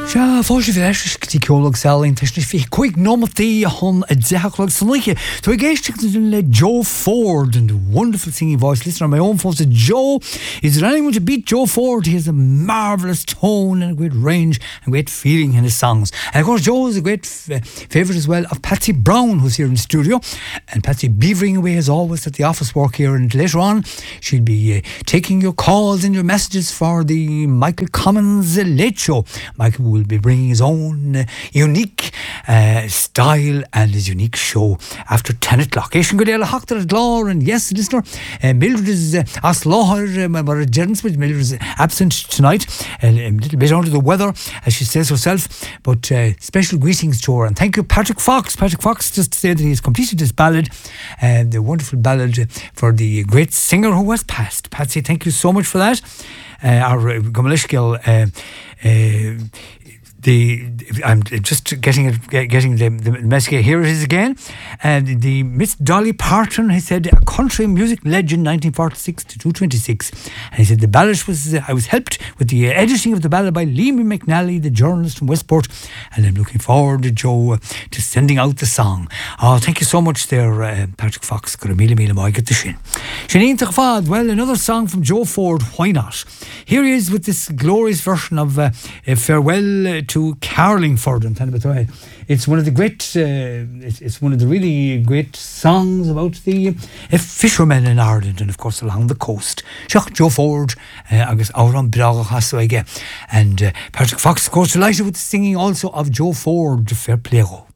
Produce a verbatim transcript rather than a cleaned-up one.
Ja, fáilte bhí leis tí ceolalaigh saolaín tuisna fí chuig nómataí chun a dteachlaigh san luiche. So I géisteach le Joe Ford and the wonderful singing voice. Listen on my own phone to Joe. Is there anyone to beat Joe Ford? He has a marvellous tone and a great range and great feeling in his songs. And of course Joe is a great f- favourite as well of Patsy Brown, who's here in the studio. And Patsy beavering away as always at the office work here, and later on she'll be uh, taking your calls and your messages for the Michael Commons uh, Late Show. Michael will be bringing his own uh, unique uh, style and his unique show after ten o'clock. Eishin Godela Hockter at Law, and yes, listener, uh, Mildred is uh, as Lawher, but a gents, but Mildred is absent tonight, uh, a little bit under the weather, as she says herself. But uh, special greetings to her, and thank you, Patrick Fox. Patrick Fox, just to say that he has completed this ballad, uh, the wonderful ballad for the great singer who has passed. Patsy, thank you so much for that. Uh, our uh, Gomalishkil, uh, uh, The, I'm just getting it, getting the, the message. Here it is again. And the Miss Dolly Parton, he said, a country music legend, nineteen forty-six to two twenty-six. And he said the ballad was, uh, I was helped with the editing of the ballad by Liam McNally, the journalist from Westport. And I'm looking forward to Joe uh, to sending out the song. Oh, thank you so much there, uh, Patrick Fox. Got a mille mille more, get the shin. Shaneen Tachfad, well, another song from Joe Ford, why not? Here he is with this glorious version of uh, uh, Farewell to to Carlingford and Tanabatoy. It's one of the great, uh, it's, it's one of the really great songs about the uh, fishermen in Ireland and of course along the coast. Seach Joe Ford, uh, agus Auron Bragachaswege, and uh, Patrick Fox, of course, delighted with the singing also of Joe Ford, Fair Play.